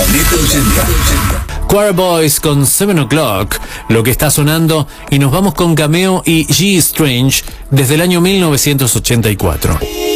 Planeta 80. Choir Boys con 7 O'Clock, lo que está sonando, y nos vamos con Cameo y G. Strange desde el año 1984.